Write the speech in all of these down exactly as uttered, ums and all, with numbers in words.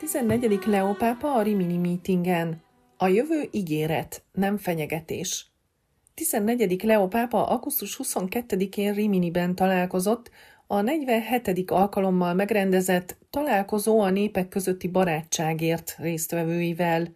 tizennegyedik Leó pápa a Rimini meetingen. A jövő ígéret, nem fenyegetés. tizennegyedik Leó pápa augusztus huszonkettedikén Riminiben találkozott a negyvenhetedik alkalommal megrendezett Találkozó a népek közötti barátságért résztvevőivel.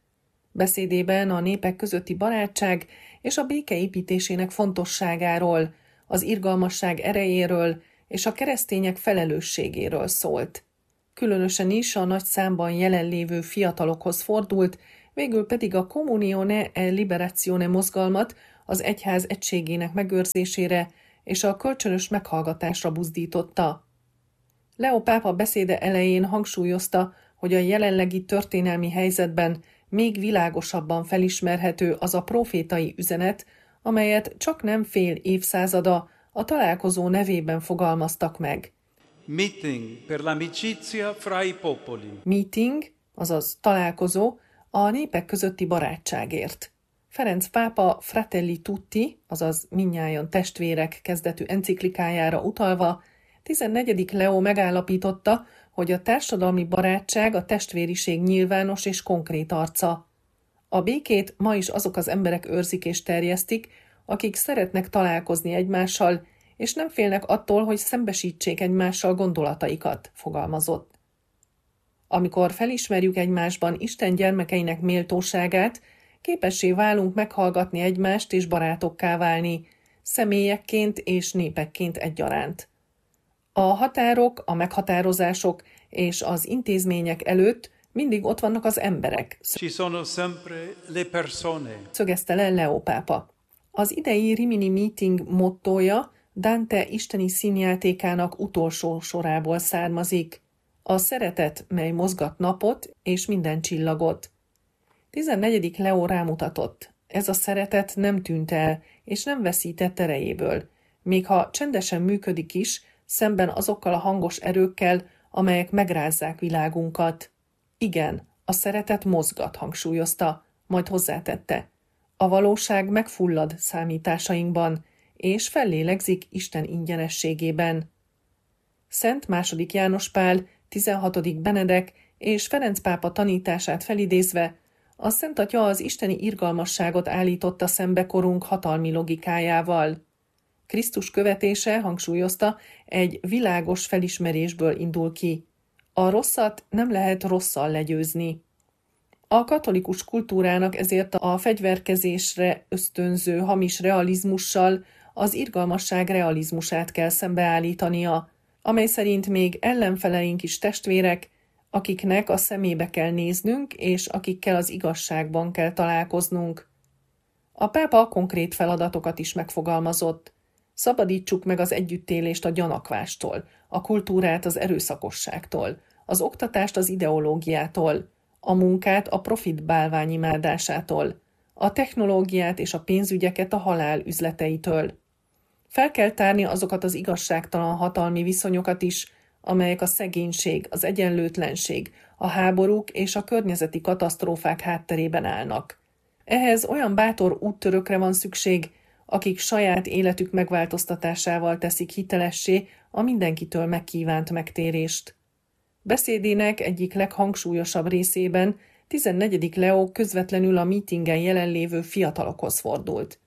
Beszédében a népek közötti barátság és a béke építésének fontosságáról, az irgalmasság erejéről és a keresztények felelősségéről szólt. Különösen is a nagy számban jelenlévő fiatalokhoz fordult, végül pedig a Comunione e Liberazione mozgalmat az egyház egységének megőrzésére és a kölcsönös meghallgatásra buzdította. Leó pápa beszéde elején hangsúlyozta, hogy a jelenlegi történelmi helyzetben még világosabban felismerhető az a profétai üzenet, amelyet csak nem fél évszázada a találkozó nevében fogalmaztak meg. Meeting per l'amicizia fra i popoli. Meeting, azaz találkozó, a népek közötti barátságért. Ferenc pápa Fratelli Tutti, azaz mindnyájan testvérek kezdetű enciklikájára utalva, tizennegyedik Leó megállapította, hogy a társadalmi barátság a testvériség nyilvános és konkrét arca. A békét ma is azok az emberek őrzik és terjesztik, akik szeretnek találkozni egymással, és nem félnek attól, hogy szembesítsék egymással gondolataikat, fogalmazott. Amikor felismerjük egymásban Isten gyermekeinek méltóságát, képessé válunk meghallgatni egymást és barátokká válni, személyekként és népekként egyaránt. A határok, a meghatározások és az intézmények előtt mindig ott vannak az emberek, Ci sono sempre le persone. szögezte le Leó pápa. Az idei Rimini meeting mottója Dante isteni színjátékának utolsó sorából származik. A szeretet, mely mozgat napot és minden csillagot. tizennegyedik Leó rámutatott. Ez a szeretet nem tűnt el, és nem veszített erejéből. Még ha csendesen működik is, szemben azokkal a hangos erőkkel, amelyek megrázzák világunkat. Igen, a szeretet mozgat, hangsúlyozta, majd hozzátette. A valóság megfullad számításainkban, és fellélegzik Isten ingyenességében. Szent második János Pál, tizenhatodik Benedek és Ferenc pápa tanítását felidézve, a Szent Atya az isteni irgalmasságot állította szembe korunk hatalmi logikájával. Krisztus követése, hangsúlyozta, egy világos felismerésből indul ki. A rosszat nem lehet rosszal legyőzni. A katolikus kultúrának ezért a fegyverkezésre ösztönző hamis realizmussal az irgalmasság realizmusát kell szembeállítania, amely szerint még ellenfeleink is testvérek, akiknek a szemébe kell néznünk, és akikkel az igazságban kell találkoznunk. A pápa konkrét feladatokat is megfogalmazott. Szabadítsuk meg az együttélést a gyanakvástól, a kultúrát az erőszakosságtól, az oktatást az ideológiától, a munkát a profit bálványimádásától, a technológiát és a pénzügyeket a halál üzleteitől. Fel kell tárni azokat az igazságtalan hatalmi viszonyokat is, amelyek a szegénység, az egyenlőtlenség, a háborúk és a környezeti katasztrófák hátterében állnak. Ehhez olyan bátor úttörökre van szükség, akik saját életük megváltoztatásával teszik hitelessé a mindenkitől megkívánt megtérést. Beszédének egyik leghangsúlyosabb részében tizennegyedik Leó közvetlenül a meetingen jelenlévő fiatalokhoz fordult.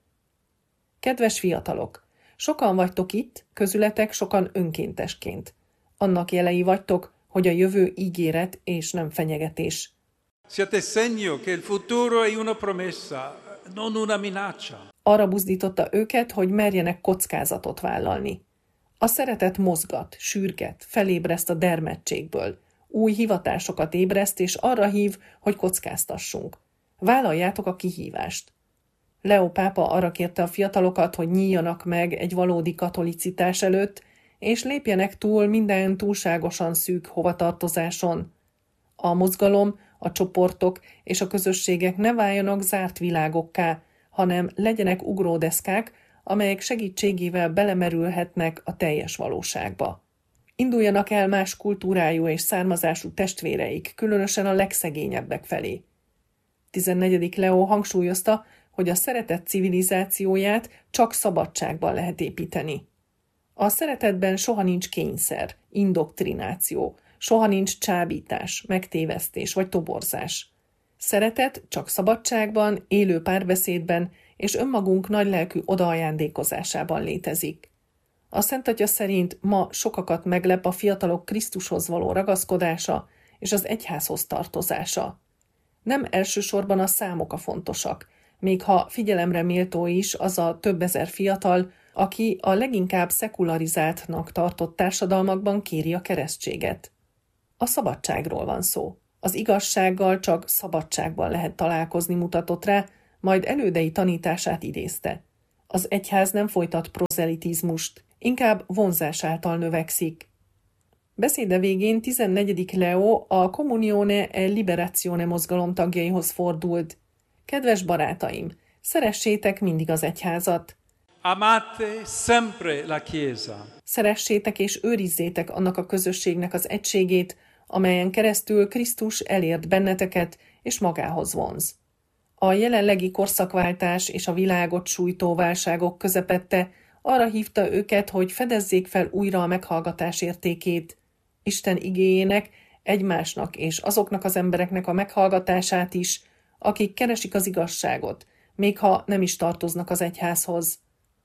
Kedves fiatalok! Sokan vagytok itt, közületek sokan önkéntesként. Annak jelei vagytok, hogy a jövő ígéret és nem fenyegetés. Siete segno che il futuro è una promessa, non una minaccia. Arra buzdította őket, hogy merjenek kockázatot vállalni. A szeretet mozgat, sürget, felébreszt a dermedtségből, új hivatásokat ébreszt és arra hív, hogy kockáztassunk. Vállaljátok a kihívást. Leó pápa arra kérte a fiatalokat, hogy nyíljanak meg egy valódi katolicitás előtt, és lépjenek túl minden túlságosan szűk hovatartozáson. A mozgalom, a csoportok és a közösségek ne váljanak zárt világokká, hanem legyenek ugródeszkák, amelyek segítségével belemerülhetnek a teljes valóságba. Induljanak el más kultúrájú és származású testvéreik, különösen a legszegényebbek felé. tizennegyedik Leó hangsúlyozta, hogy a szeretet civilizációját csak szabadságban lehet építeni. A szeretetben soha nincs kényszer, indoktrináció, Soha nincs csábítás, megtévesztés vagy toborzás. Szeretet csak szabadságban, élő párbeszédben és önmagunk nagylelkű odaajándékozásában létezik. A Szent Atya szerint ma sokakat meglep a fiatalok Krisztushoz való ragaszkodása és az egyházhoz tartozása. Nem elsősorban a számok a fontosak, még ha figyelemre méltó is az a több ezer fiatal, aki a leginkább szekularizáltnak tartott társadalmakban kéri a keresztséget. A szabadságról van szó. Az igazsággal csak szabadságban lehet találkozni, mutatott rá, majd elődei tanítását idézte. Az egyház nem folytat prozelitizmust, inkább vonzás által növekszik. Beszéde végén tizennegyedik Leo a Comunione e Liberazione mozgalom tagjaihoz fordult. Kedves barátaim, szeressétek mindig az egyházat. Amate sempre la Chiesa. Szeressétek és őrizzétek annak a közösségnek az egységét, amelyen keresztül Krisztus elért benneteket és magához vonz. A jelenlegi korszakváltás és a világot sújtó válságok közepette arra hívta őket, hogy fedezzék fel újra a meghallgatás értékét, Isten igéjének, egymásnak és azoknak az embereknek a meghallgatását is, akik keresik az igazságot, még ha nem is tartoznak az egyházhoz.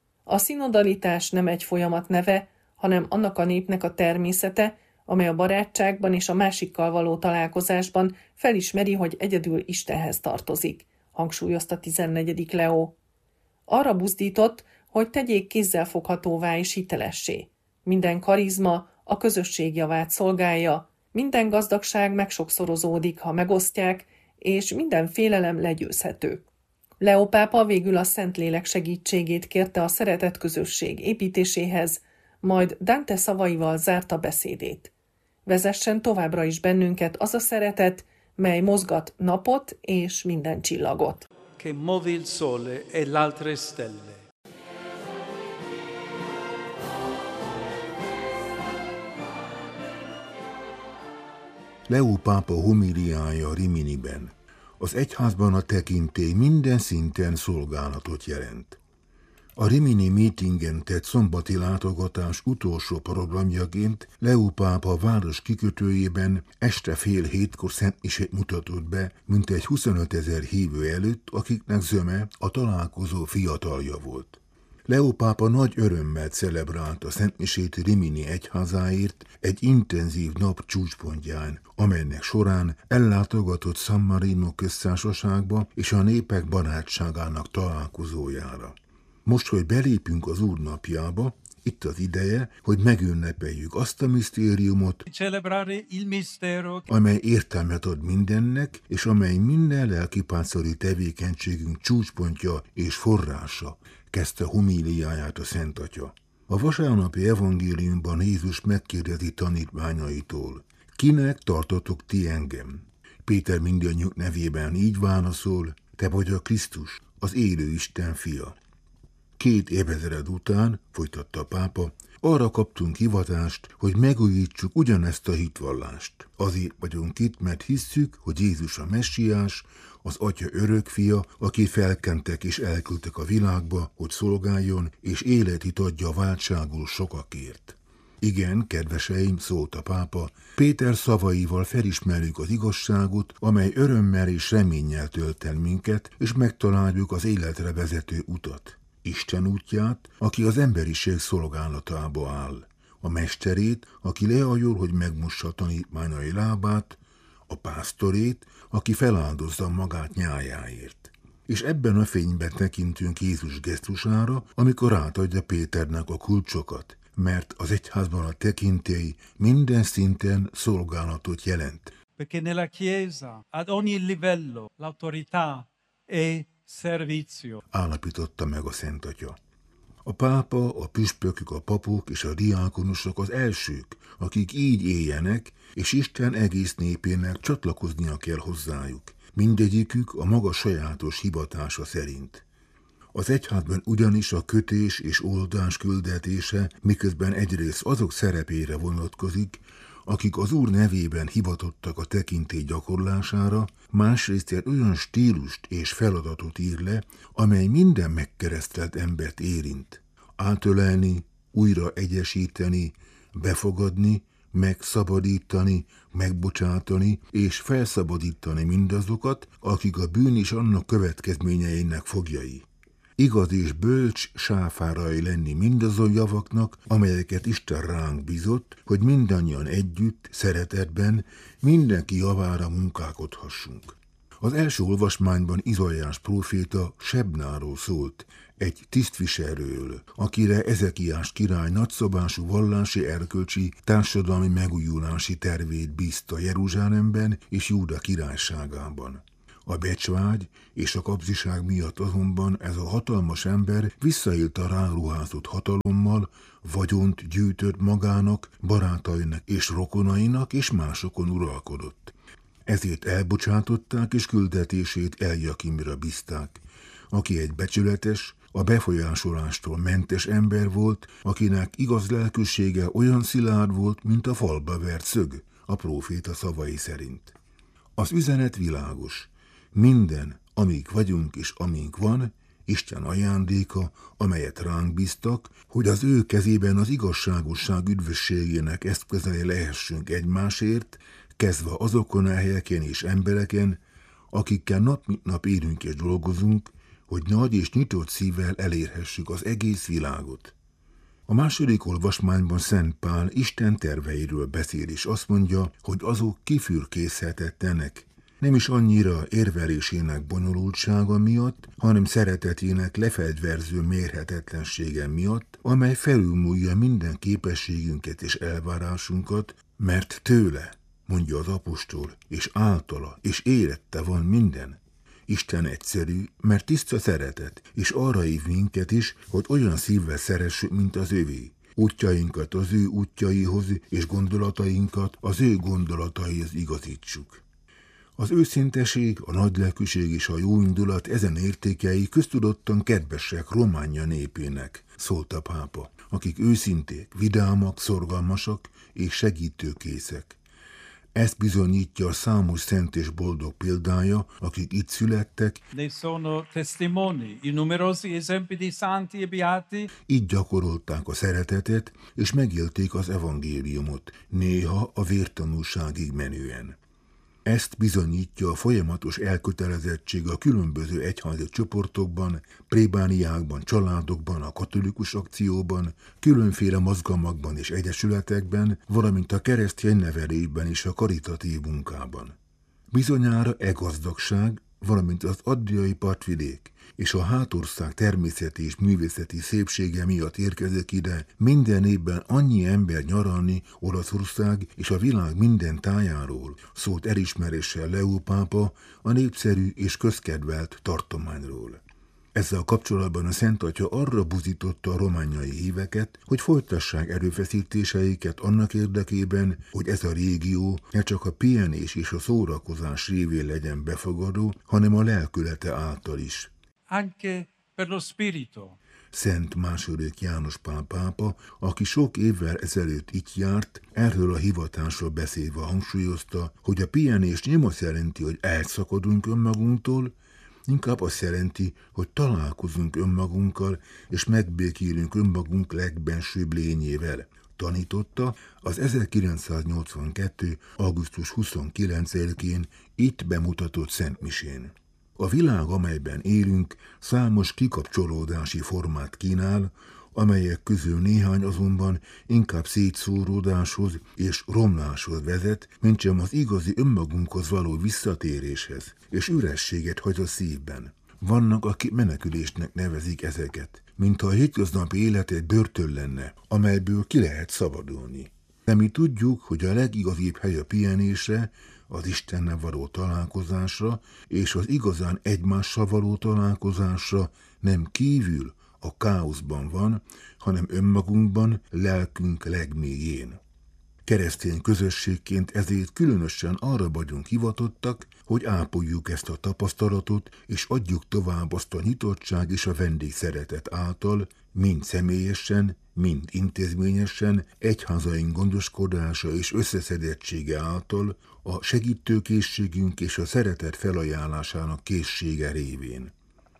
A szinodalitás nem egy folyamat neve, hanem annak a népnek a természete, amely a barátságban és a másikkal való találkozásban felismeri, hogy egyedül Istenhez tartozik, hangsúlyozta tizennegyedik Leo. Arra buzdított, hogy tegyék kézzelfoghatóvá és hitelessé. Minden karizma a közösség javát szolgálja, minden gazdagság megsokszorozódik, ha megosztják, és minden félelem legyőzhető. Leo pápa végül a Szentlélek segítségét kérte a szeretett közösség építéséhez, majd Dante szavaival zárta beszédét. Vezessen továbbra is bennünket az a szeretet, mely mozgat napot és minden csillagot. Che muove il sole e l'altre stelle. Leo pápa homiliája Riminiben. Az egyházban a tekintély minden szinten szolgálatot jelent. A Rimini meetingen tett szombati látogatás utolsó programjaként Leo pápa város kikötőjében este fél hétkor szentmisét mutatott be mintegy huszonötezer hívő előtt, akiknek zöme a találkozó fiatalja volt. Leo pápa nagy örömmel celebrálta szentmisét Rimini egyházáért egy intenzív nap csúcspontján, amelynek során ellátogatott San Marino köztársaságba és a népek barátságának találkozójára. Most, hogy belépünk az Úr napjába, itt az ideje, hogy megünnepeljük azt a misztériumot, amely értelmet ad mindennek, és amely minden lelkipásztori tevékenységünk csúcspontja és forrása, kezdte homíliáját a Szent Atya. A vasárnapi evangéliumban Jézus megkérdezi tanítványaitól: kinek tartotok ti engem? Péter mindannyiuk nevében így válaszol: te vagy a Krisztus, az élő Isten fia. Két évezred után, folytatta a pápa, arra kaptunk hivatást, hogy megújítsuk ugyanezt a hitvallást. Azért vagyunk itt, mert hisszük, hogy Jézus a Messiás, az Atya örökfia, aki felkentek és elküldtek a világba, hogy szolgáljon, és életit adja váltságul sokakért. Igen, kedveseim, szólt a pápa, Péter szavaival felismerjük az igazságot, amely örömmel és reménnyel tölt el minket, és megtaláljuk az életre vezető utat. Isten útját, aki az emberiség szolgálatába áll, a mesterét, aki lehajol, hogy megmossa tanítványai lábát, a pásztorét, aki feláldozza magát nyájáért. És ebben a fényben tekintünk Jézus gesztusára, amikor átadja Péternek a kulcsokat, mert az egyházban a tekintély minden szinten szolgálatot jelent. Perché nella Chiesa, ad ogni livello, l'autorità è servizio. Állapította meg a Szent Atya. A pápa, a püspökök, a papok és a diákonusok az elsők, akik így éljenek, és Isten egész népének csatlakoznia kell hozzájuk. Mindegyikük a maga sajátos hivatása szerint. Az egyházban ugyanis a kötés és oldás küldetése miközben egyrészt azok szerepére vonatkozik, akik az Úr nevében hivatottak a tekintély gyakorlására, másrészt egy olyan stílust és feladatot ír le, amely minden megkeresztelt embert érint. Átölelni, újra egyesíteni, befogadni, megszabadítani, megbocsátani és felszabadítani mindazokat, akik a bűn és annak következményeinek foglyai. Igaz és bölcs sáfárai lenni mindazon javaknak, amelyeket Isten ránk bízott, hogy mindannyian együtt, szeretetben, mindenki javára munkálkodhassunk. Az első olvasmányban Izaiás próféta Sebnáról szólt, egy tisztviselőről, akire Ezekiás király nagyszabású vallási, erkölcsi, társadalmi megújulási tervét bízta Jeruzsálemben és Júda királyságában. A becsvágy és a kapzsiság miatt azonban ez a hatalmas ember visszaélt a ráruházott hatalommal, vagyont gyűjtött magának, barátainak és rokonainak, és másokon uralkodott. Ezért elbocsátották és küldetését Eljakimra bízták, aki egy becsületes, a befolyásolástól mentes ember volt, akinek igaz lelkűsége olyan szilárd volt, mint a falba vert szög, a próféta szavai szerint. Az üzenet világos. Minden, amíg vagyunk és amink van, Isten ajándéka, amelyet ránk bíztak, hogy az ő kezében az igazságosság üdvösségének eszközei lehessünk egymásért, kezdve azokon a helyeken és embereken, akikkel nap mint nap élünk és dolgozunk, hogy nagy és nyitott szívvel elérhessük az egész világot. A második olvasmányban Szent Pál Isten terveiről beszél, és azt mondja, hogy azok kifürkészhetetlenek, nem is annyira érvelésének bonyolultsága miatt, hanem szeretetének lefegyverző mérhetetlensége miatt, amely felülmúlja minden képességünket és elvárásunkat, mert tőle, mondja az apostol, és általa, és érette van minden. Isten egyszerű, mert tiszta szeretet, és arra hív minket is, hogy olyan szívvel szeressük, mint az övé. Útjainkat az ő útjaihoz, és gondolatainkat az ő gondolataihoz igazítsuk. Az őszinteség, a nagylelkűség és a jóindulat ezen értékei köztudottan kedvesek Románia népének, szólt a pápa, akik őszinték, vidámak, szorgalmasak és segítőkészek. Ezt bizonyítja a számos szent és boldog példája, akik itt születtek. Ne sono testimoni, i numerosi esempi di santi e beati. Így gyakorolták a szeretetet, és megélték az evangéliumot, néha a vértanúságig menően. Ezt bizonyítja a folyamatos elkötelezettség a különböző egyházi csoportokban, plébániákban, családokban, a katolikus akcióban, különféle mozgalmakban és egyesületekben, valamint a keresztény nevelésben és a karitatív munkában. Bizonyára e gazdagság, valamint az adriai partvidék és a hátország természeti és művészeti szépsége miatt érkezik ide minden évben annyi ember nyaralni Olaszország és a világ minden tájáról, szólt elismeréssel Leó pápa a népszerű és közkedvelt tartományról. Ezzel kapcsolatban a Szent Atya arra buzította a romániai híveket, hogy folytassák erőfeszítéseiket annak érdekében, hogy ez a régió ne csak a pihenés és a szórakozás révén legyen befogadó, hanem a lelkülete által is. Anche per lo spirito. Szent második János Pál pápa, aki sok évvel ezelőtt itt járt, erről a hivatásról beszélve hangsúlyozta, hogy a pihenés nem azt jelenti, hogy elszakadunk önmagunktól, inkább azt jelenti, hogy találkozunk önmagunkkal, és megbékélünk önmagunk legbensőbb lényével. Tanította az ezerkilencszáznyolcvankettő. augusztus huszonkilencedikén itt bemutatott szentmisén. A világ, amelyben élünk, számos kikapcsolódási formát kínál, amelyek közül néhány azonban inkább szétszóródáshoz és romláshoz vezet, mintsem az igazi önmagunkhoz való visszatéréshez, és ürességet hagy a szívben. Vannak, akik menekülésnek nevezik ezeket, mintha a hétköznapi élet egy börtön lenne, amelyből ki lehet szabadulni. De mi tudjuk, hogy a legigazibb hely a pihenésre, az Istennel való találkozásra és az igazán egymással való találkozásra nem kívül, a káoszban van, hanem önmagunkban, lelkünk legmélyén. Keresztény közösségként ezért különösen arra vagyunk hivatottak, hogy ápoljuk ezt a tapasztalatot, és adjuk tovább azt a nyitottság és a vendégszeretet által, mind személyesen, mind intézményesen, egyházaink gondoskodása és összeszedettsége által, a segítőkészségünk és a szeretet felajánlásának készsége révén.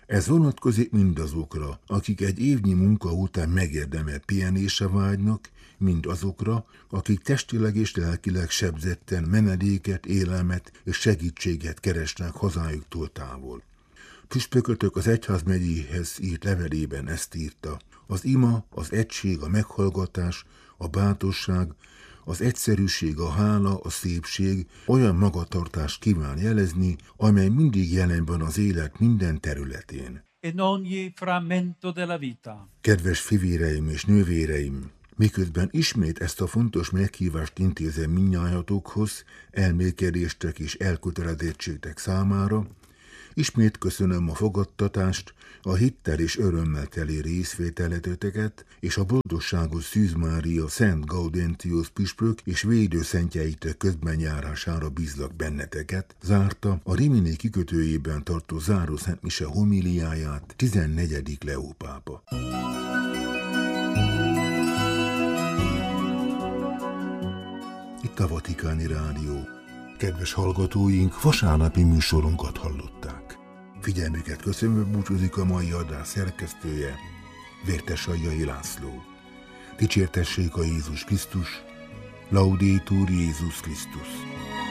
Ez vonatkozik mindazokra, akik egy évnyi munka után megérdemelt pihenésre vágynak, mind azokra, akik testileg és lelkileg sebzetten menedéket, élelmet és segítséget keresnek hazájuktól távol. Püspökötök az egyházmegyéhez írt levelében ezt írta: az ima, az egység, a meghallgatás, a bátorság, az egyszerűség, a hála, a szépség olyan magatartást kíván jelezni, amely mindig jelen van az élet minden területén. In ogni frammento della vita. Kedves fivéreim és nővéreim, miközben ismét ezt a fontos meghívást intézem mindnyájatokhoz, elmélkedéstek és elkötelezettségtek számára, ismét köszönöm a fogadtatást, a hittel és örömmel teli részvételeteket, és a boldogságos Szűz Mária Szent Gaudentius püspök és védőszentjeitek közbenjárására bízlak benneteket, zárta a Rimini kikötőjében tartó zárószentmise homíliáját tizennegyedik Leó pápa. Itt a Vatikáni Rádió. Kedves hallgatóink, vasárnapi műsorunkat hallották. Figyelmüket köszönve búcsúzik a mai adás szerkesztője, Vértes Aljai László. Dicsértessék a Jézus Krisztus, Laudetur Jézus Krisztus.